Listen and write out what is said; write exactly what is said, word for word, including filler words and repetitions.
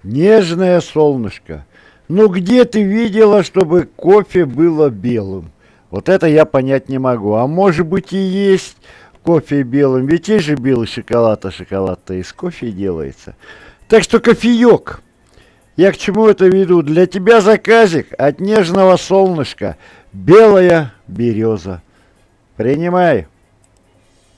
Нежное солнышко. Ну где ты видела, чтобы кофе было белым? Вот это я понять не могу. А может быть и есть кофе белым. Ведь есть же белый шоколад, а шоколад-то из кофе делается. Так что кофеек. Я к чему это веду? Для тебя заказик от нежного солнышка. Белая береза. Принимай.